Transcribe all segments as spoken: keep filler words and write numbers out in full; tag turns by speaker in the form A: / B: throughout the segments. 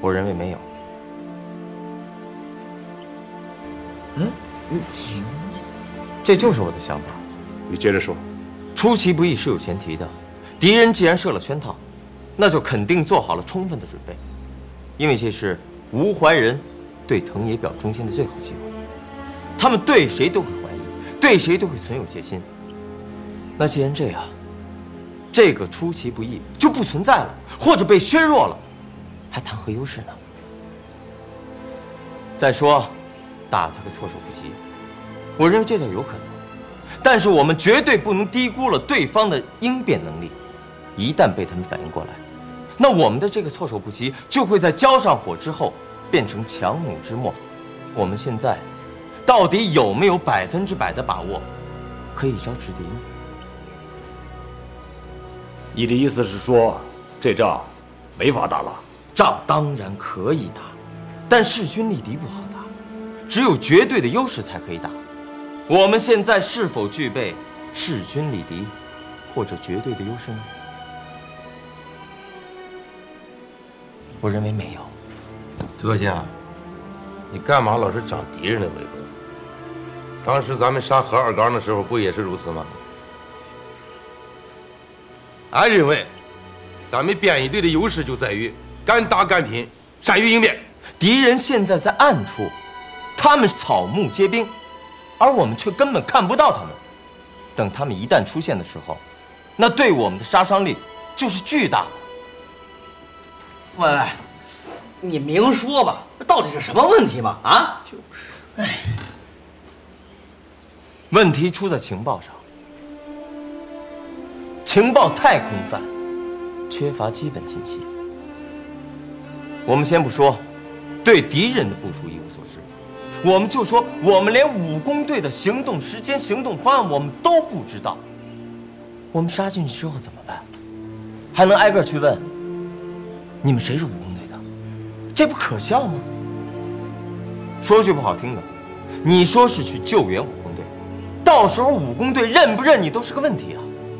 A: 我认为没有。嗯，嗯，这就是我的想法。
B: 你接着说。
A: 出其不意是有前提的，敌人既然设了圈套，那就肯定做好了充分的准备，因为这是吴怀仁对藤野表忠心的最好机会。他们对谁都会怀疑，对谁都会存有戒心。那既然这样，这个出其不意就不存在了，或者被削弱了，还谈何优势呢？再说，打他个措手不及，我认为这倒有可能。但是我们绝对不能低估了对方的应变能力，一旦被他们反应过来，那我们的这个措手不及就会在交上火之后变成强弩之末。我们现在到底有没有百分之百的把握可以一招制敌呢？
B: 你的意思是说，这仗没法打了？
A: 仗当然可以打，但势均力敌不好打，只有绝对的优势才可以打。我们现在是否具备势均力敌或者绝对的优势呢？我认为没有。
C: 德家，你干嘛老是长敌人的尾巴？当时咱们杀何二刚的时候，不也是如此吗？俺认为，咱们编一队的优势就在于敢打敢拼，善于应变。
A: 敌人现在在暗处，他们草木皆兵，而我们却根本看不到他们。等他们一旦出现的时候，那对我们的杀伤力就是巨大的。
D: 喂喂，你明说吧，这到底是什么问题吧？啊，就是，哎，
A: 问题出在情报上，情报太空泛，缺乏基本信息。我们先不说对敌人的部署一无所知，我们就说我们连武工队的行动时间、行动方案我们都不知道。我们杀进去之后怎么办？还能挨个去问你们谁是武工队的？这不可笑吗？说句不好听的，你说是去救援武工队，到时候武工队认不认你都是个问题啊。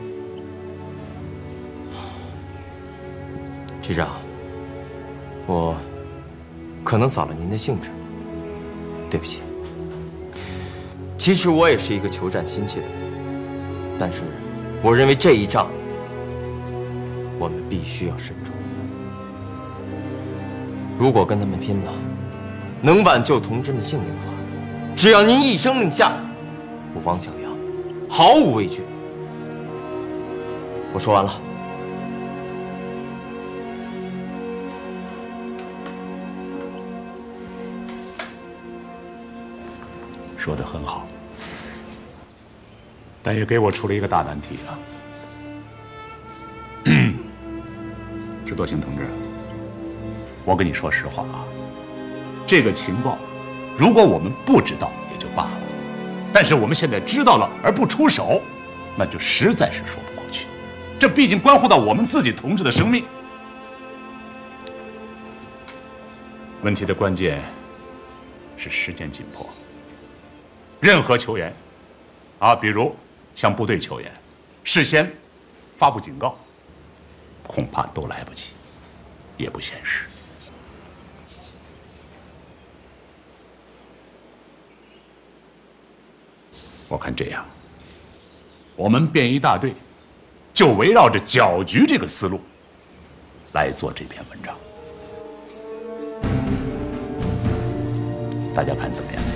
A: 局长，我可能扫了您的兴致，对不起。其实我也是一个求战心切的人，但是我认为这一仗我们必须要慎重。如果跟他们拼了，能挽救同志们性命的话，只要您一声令下，我王小阳毫无畏惧。我说完了。
B: 说得很好，但也给我出了一个大难题啊！石多星同志，我跟你说实话啊，这个情报，如果我们不知道也就罢了，但是我们现在知道了而不出手，那就实在是说不过去。这毕竟关乎到我们自己同志的生命。问题的关键是时间紧迫。任何球员，啊，比如向部队求援，事先发布警告，恐怕都来不及，也不现实。我看这样，我们编一大队，就围绕着搅局这个思路来做这篇文章，大家看怎么样？